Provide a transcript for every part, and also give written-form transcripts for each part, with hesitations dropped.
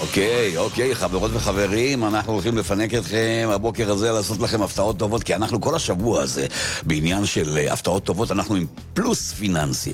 אוקיי, חברות וחברים, אנחנו הולכים לפנק אתכם הבוקר הזה, לעשות לכם הפתעות טובות, כי אנחנו כל השבוע הזה, בעניין של הפתעות טובות, אנחנו עם פלוס פיננסי.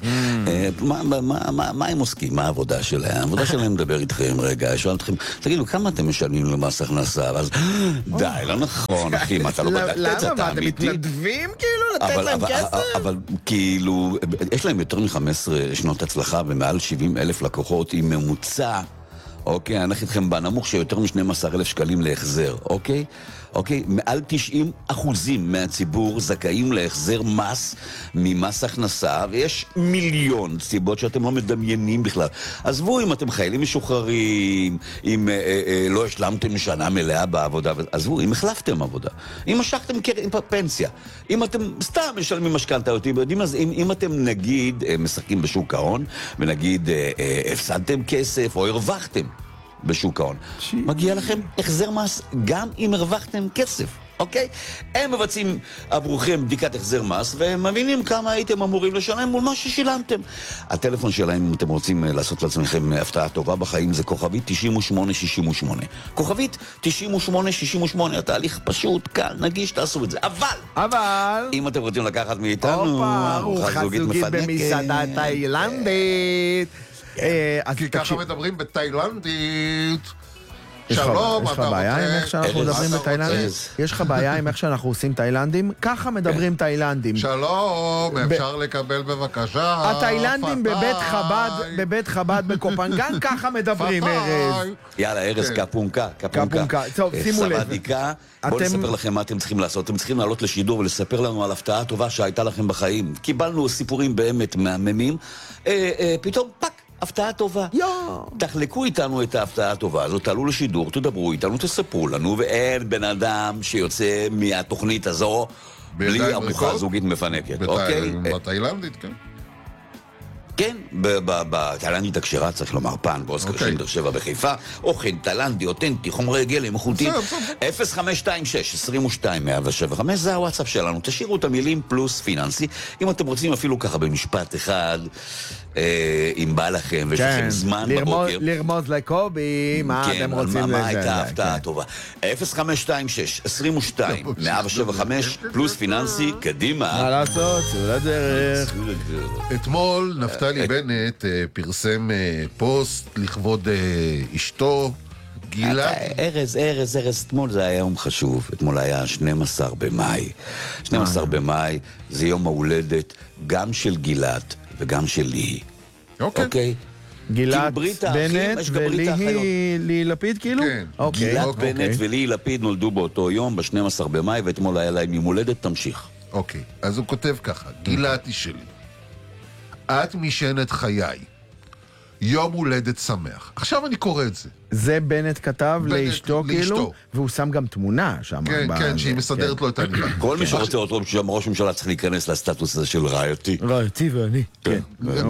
מה הם עוסקים? מה העבודה שלהם? העבודה שלהם מדבר איתכם רגע, שואל אתכם, תגידו, כמה אתם משלמים למס הכנסה? אז די, לא נכון, אחי, מה אתה לא בדקת את זה, אתה אמיתי? אתם מתנדבים כאילו לתת להם כסף? אבל כאילו, יש להם יותר מ-15 שנות הצלחה ומעל 70,000 לקוחות עם ממוצע. אוקיי, אני אלך איתכם בנמוך שיותר מ-12,000 שקלים להחזר, אוקיי? מעל 90% מהציבור זכאים להחזר מס ממס הכנסה, ויש מיליון סיבות שאתם לא מדמיינים בכלל. עזבו אם אתם חיילים משוחררים, אם לא השלמתם שנה מלאה בעבודה, עזבו, אם החלפתם עבודה, אם משכתם פנסיה, אם אתם סתם משלמים משכנתאות, אם אתם נגיד משחקים בשוק ההון, ונגיד הפסדתם כסף או הרווחתם בשוק ההון, מגיע לכם החזר מס גם אם הרווחתם כסף, אוקיי? הם מבצעים עבורכם בדיקת החזר מס והם מבינים כמה הייתם אמורים לשלם מול מה ששילמתם. הטלפון שלהם, אם אתם רוצים לעשות לעצמכם הפתעה טובה בחיים, זה כוכבית 9868. כוכבית 9868, התהליך פשוט, קל, נגיש, תעשו את זה. אבל אם אתם רוצים לקחת מאיתנו ארוחה זוגית במסעדה תאילנדית, כי ככה מדברים בתאילנדית. שלום, יש לך בעיה עם איך שאנחנו מדברים בתאילנדים? יש לך בעיה עם איך שאנחנו עושים תאילנדים? ככה מדברים תאילנדים. שלום, אפשר לקבל בבקשה. התאילנדים בבית חב"ד בקופנגן, ככה מדברים, ארז. יאללה, ארז, קפונקה. טוב, שימו לב. סבדיקה, בואו נספר לכם מה אתם צריכים לעשות. אתם צריכים לעלות לשידור ולספר לנו על הפתעה טובה שהייתה לכם בחיים. קיבלנו סיפורים באמת מהממים. פתאום פק. הפתעה טובה. תחלקו איתנו את ההפתעה הטובה הזאת, תעלו לשידור, תדברו איתנו, תספרו לנו, ואין בן אדם שיוצא מהתוכנית הזו בלי ארוחה זוגית מפנקת, אוקיי? בתאילנדית, כן. כן, בתאילנדית הכשרה, צריך לומר פן, באוסקר של באר שבע בחיפה, אוכל תאילנדי, אותנטי, חומרי גלם, איכותיים. 0526-22-175, זה הוואטסאפ שלנו. תשאירו את המילים פלוס פיננסי. אם אתם רוצים אפילו ככה במשפט אחד, אם בא לכם ויש לכם זמן בבוקר. לרמוז לקובי, מה אתם רוצים לזה? מה הייתה ההפתעה הטובה? 0526-22-175, פלוס פיננסי, קדימה. מה לעשות? צאו לדרך. אתמול נפתלי בנט פרסם פוסט לכבוד אשתו גילת. ארז, אתמול זה היה יום חשוב. אתמול היה 12 במאי. 12 במאי זה יום ההולדת גם של גילת וגם של ליהי. אוקיי. גילת בנט וליהי לפיד כאילו? כן. גילת בנט וליהי לפיד נולדו באותו יום ב-12 במאי, ואתמול היה להם יום הולדת, תמשיך. אוקיי, אז הוא כותב ככה: גילת היא שלי, את משענת חיי, יום הולדת שמח. עכשיו אני קורא את זה. זה בנט כתב לאשתו כאילו, והוא שם גם תמונה שם. כן, שהיא מסדרת לו את העניין. כל מי שרוצה אותו ראש ממשלה צריך להיכנס לסטטוס הזה של רעייתי. רעייתי ואני. כן.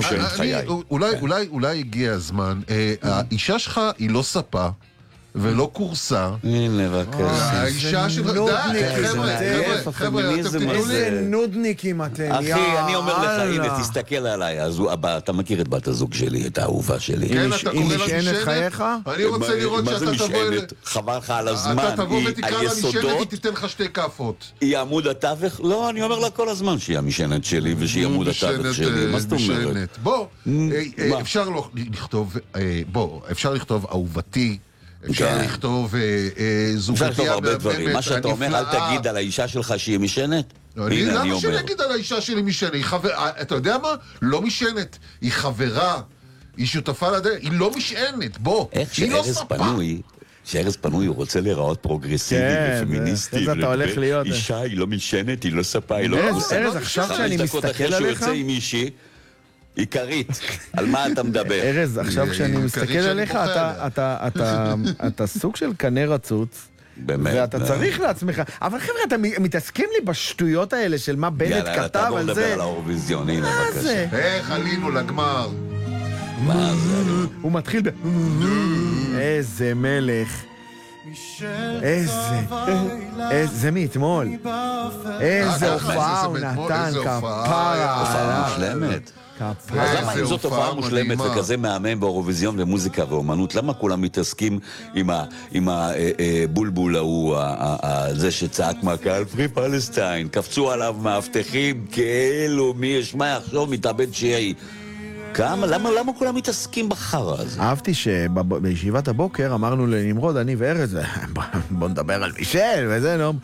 אולי הגיע הזמן, האישה שלך היא לא ספה ולא קורסה. הנה, בבקשה. האישה שלך, חבר'ה, איזה נודניקים אתם. אחי, אני אומר לך, הנה, תסתכל עליי, אתה מכיר את בת הזוג שלי, את האהובה שלי. כן, אתה קורא לה משענת חייך? אני רוצה לראות שאתה תבוא אליי. חבל לך על הזמן, אתה תבוא ותקרא לה משענת, היא תיתן לך שתי כאפות. היא עמוד התווך? לא, אני אומר לה כל הזמן שהיא המשענת שלי, ושהיא עמוד התווך שלי. מה זאת אומרת? בוא, אפשר לכתוב אהובתי, אפשר לכתוב זוגתיה. אפשר לכתוב הרבה דברים. מה שאתה אומר, אל תגיד על האישה שלך שהיא משענת. למה שאני אגיד על האישה שלי משענת? אתה יודע מה? לא משענת. היא חברה, היא שותפה לדרך, היא לא משענת. בוא, היא לא ספה. שארז פנוי הוא רוצה להיראות פרוגרסיבי ופמיניסטי. איזה אתה הולך להיות. אישה היא לא משענת, היא לא ספה, היא לא כוסה. ארז, עכשיו שאני מסתכל עליך... 5 דקות אחרי שהוא יוצא עם מישהי, עיקרית, על מה אתה מדבר? ארז, עכשיו כשאני מסתכל עליך, אתה סוג של קנה רצוץ, ואתה צריך לעצמך, אבל חבר'ה, אתם מתעסקים לי בשטויות האלה של מה בנט כתב על זה. יאללה, תעבור לדבר על האירוויזיון, הנה בבקשה. איך עלינו לגמר? מה זה? הוא מתחיל ב... איזה מלך. זה מאתמול. איזה הופעה הוא נתן, כפרה. הופעה מושלמת. אז למה אם זו תופעה מושלמת וכזה מהמם באירוויזיון ומוזיקה ואומנות, למה כולם מתעסקים עם הבולבול ההוא, זה שצעק מהקהל, פרי פלסטיין, קפצו עליו מאבטחים, כאילו מי ישמע יחשוב מתאבד שיעי. למה כולם מתעסקים בחרא הזה? אהבתי שבישיבת הבוקר אמרנו לנמרוד, אני וארז, בוא נדבר על מישל וזה, לא.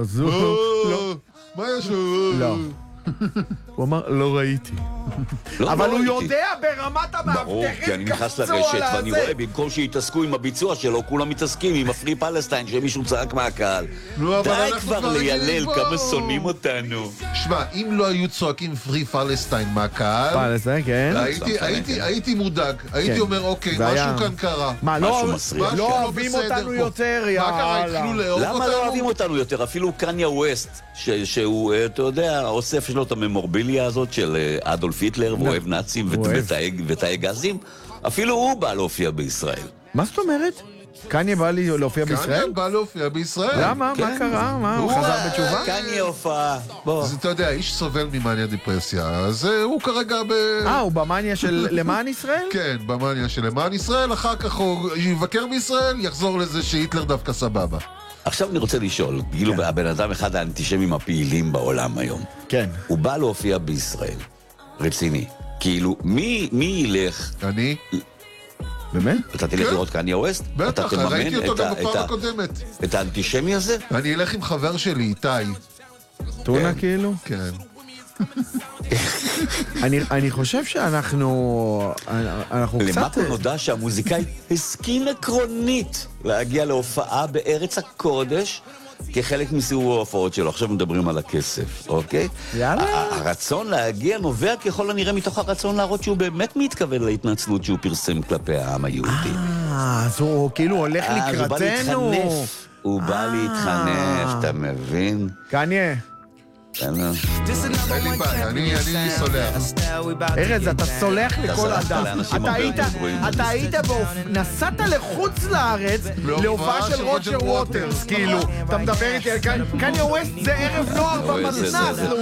מה יש לו? לא. הוא אמר, לא ראיתי. אבל הוא יודע ברמת המאבטחים. ברור, כי אני נכנס לרשת ואני רואה, במקום שיתעסקו עם הביצוע שלו, כולם מתעסקים עם הפרי פלסטיין שמישהו צעק מהקהל. די כבר לילל, כמה שונאים אותנו. שמע, אם לא היו צועקים פרי פלסטיין מהקהל, פלסטיין, כן. הייתי מודאג, הייתי אומר, אוקיי, משהו כאן קרה. מה, לא אוהבים אותנו יותר, מה קרה, התחילו לאהוב אותנו? למה לא אוהבים אותנו יותר? אפילו קניה ווסט, שהוא, אתה יודע, אוסף שלו את הממורביליה הזאת של אדולף היטלר, והוא אוהב נאצים ותאי גזים, אפילו הוא בא להופיע בישראל. מה זאת אומרת? קניה בא להופיע בישראל? קניה בא להופיע בישראל. למה? מה קרה? מה? הוא חזר בתשובה? קניה הופעה. אז אתה יודע, איש סובל ממניה דיפרסיה, אז הוא כרגע הוא במניה של למען ישראל? כן, במניה של למען ישראל, אחר כך הוא יבקר בישראל, יחזור לזה שהיטלר דווקא סבבה. עכשיו אני רוצה לשאול, כאילו הבן אדם אחד האנטישמים הפעילים בעולם היום. כן. הוא בא להופיע בישראל. רציני. כאילו, מי ילך? אני? באמת? אתה תלך לראות קניה ווסט? בטח, ראיתי אותו גם בפעם הקודמת. את האנטישמי הזה? אני אלך עם חבר שלי, איתי. טונה כאילו? כן. אני חושב שאנחנו קצת... למטו נודע שהמוזיקאי הסכים עקרונית להגיע להופעה בארץ הקודש כחלק מסיבוב ההופעות שלו. עכשיו מדברים על הכסף, אוקיי? יאללה. הרצון להגיע נובע ככל הנראה מתוך הרצון להראות שהוא באמת מתכוון להתנצלות שהוא פרסם כלפי העם היהודי. אז הוא כאילו הולך לקראתנו. הוא בא להתחנף, אתה מבין? קניה. אין לי בעיה, אני סולח. ארז, אתה סולח לכל אדם. אתה היית נסעת לחוץ לארץ להופעה של רוג'ר ווטרס, כאילו. אתה מדבר איתי על קניה ווסט, זה ערב נוער במתנ"ס,